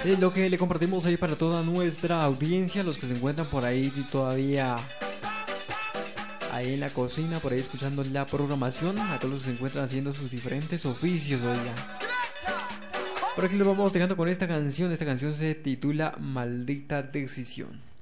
Es lo que le compartimos ahí para toda nuestra audiencia, los que se encuentran por ahí todavía ahí en la cocina, por ahí escuchando la programación, a todos los que se encuentran haciendo sus diferentes oficios, oiga. Por aquí lo vamos dejando con esta canción se titula Maldita Decisión.